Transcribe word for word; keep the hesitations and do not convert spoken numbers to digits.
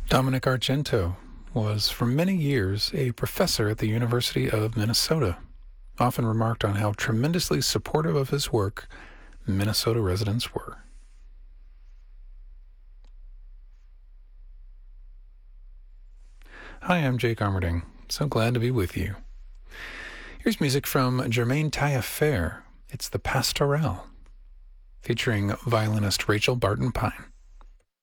Dominic Argento was for many years a professor at the University of Minnesota, often remarked on how tremendously supportive of his work Minnesota residents were. Hi, I'm Jake Armerding. So glad to be with you. Here's music from Germain Taillefer. It's the Pastorelle, featuring violinist Rachel Barton Pine.